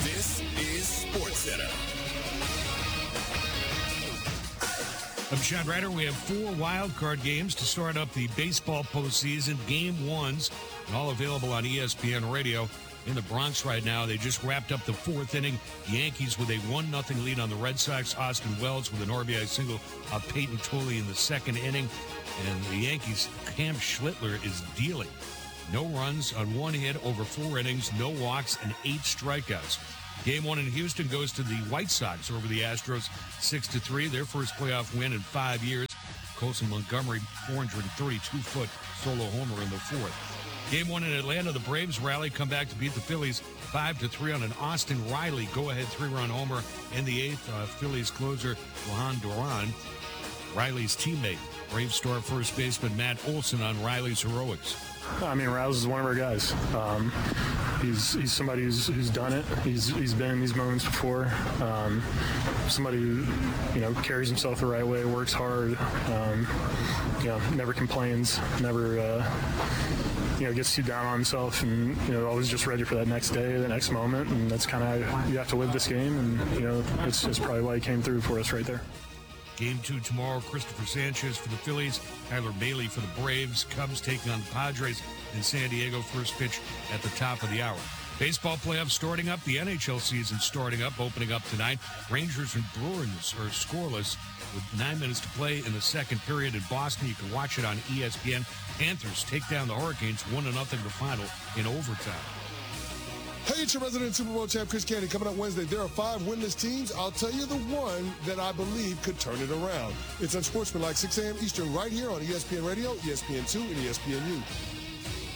This is SportsCenter. I'm Sean Ryder. We have 4 wild card games to start up the baseball postseason. Game ones, and all available on ESPN Radio. In the Bronx right now, they just wrapped up the 4th inning. Yankees with a 1-0 lead on the Red Sox. Austin Wells with an RBI single of Peyton Tolley in the 2nd inning. And the Yankees, Cam Schlittler is dealing. No runs on 1 hit over 4 innings, no walks, and 8 strikeouts. Game 1 in Houston goes to the White Sox over the Astros 6-3, their first playoff win in 5 years. Colson Montgomery, 432-foot solo homer in the 4th. Game 1 in Atlanta, the Braves rally, come back to beat the Phillies 5-3 on an Austin Riley go-ahead 3-run homer in the 8th. Phillies closer Johan Duran, Riley's teammate, Brave star first baseman Matt Olson on Riley's heroics. I mean, Rouse is one of our guys. He's somebody who's done it. He's been in these moments before. Somebody who, carries himself the right way, works hard, never complains, never, gets too down on himself, and, always just ready for that next day, the next moment. And that's kind of how you have to live this game. And, it's probably why he came through for us right there. Game 2 tomorrow, Christopher Sanchez for the Phillies, Tyler Bailey for the Braves, Cubs taking on the Padres in San Diego, first pitch at the top of the hour. Baseball playoffs starting up, the NHL season starting up, opening up tonight. Rangers and Bruins are scoreless with 9 minutes to play in the second period in Boston. You can watch it on ESPN. Panthers take down the Hurricanes 1-0 the final in overtime. Hey, it's your resident Super Bowl champ, Chris Candy. Coming up Wednesday, there are 5 winless teams. I'll tell you the one that I believe could turn it around. It's Unsportsmanlike, 6 a.m. Eastern, right here on ESPN Radio, ESPN2, and ESPNU.